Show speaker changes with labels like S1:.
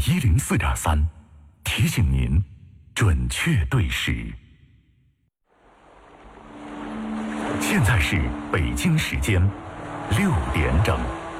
S1: 104.3，提醒您准确对时。现在是北京时间6点整。